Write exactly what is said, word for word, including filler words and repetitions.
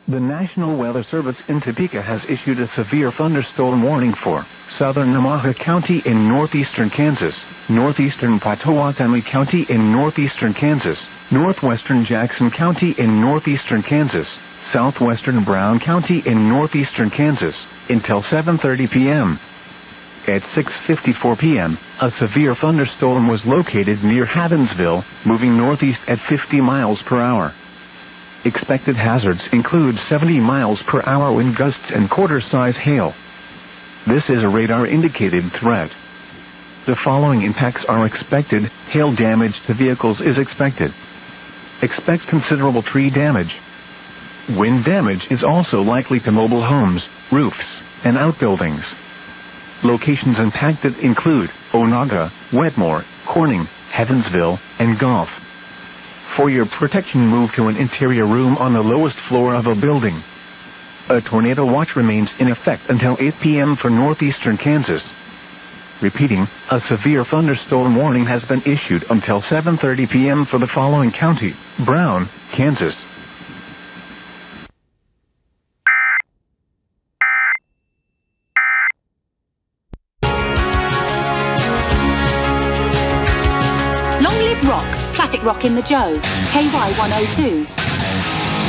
The National Weather Service in Topeka has issued a severe thunderstorm warning for southern Namaha County in northeastern Kansas, northeastern Pottawatomie County in northeastern Kansas, northwestern Jackson County in northeastern Kansas, southwestern Brown County in northeastern Kansas, until seven thirty p m At six fifty-four p m, a severe thunderstorm was located near Haddonsville, moving northeast at fifty miles per hour. Expected hazards include seventy miles per hour wind gusts and quarter-size hail. This is a radar-indicated threat. The following impacts are expected. Hail damage to vehicles is expected. Expect considerable tree damage. Wind damage is also likely to mobile homes, roofs, and outbuildings. Locations impacted include Onaga, Wetmore, Corning, Haddonsville, and Gulf. For your protection, move to an interior room on the lowest floor of a building. A tornado watch remains in effect until eight p m for northeastern Kansas. Repeating, a severe thunderstorm warning has been issued until seven thirty p m for the following county: Brown, Kansas. Long live rock, classic rock in the Joe, K Y one oh two.